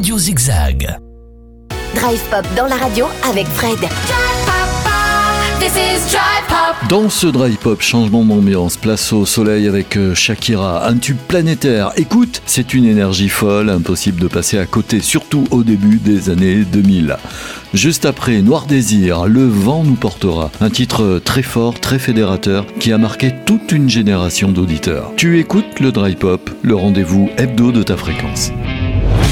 Radio Zigzag. Drive Pop dans la radio avec Fred. This is Drive Pop. Dans ce Drive Pop, changement d'ambiance, place au soleil avec Shakira, un tube planétaire. Écoute, c'est une énergie folle, impossible de passer à côté, surtout au début des années 2000. Juste après, Noir Désir, Le vent nous portera, un titre très fort, très fédérateur, qui a marqué toute une génération d'auditeurs. Tu écoutes le Drive Pop, le rendez-vous hebdo de ta fréquence.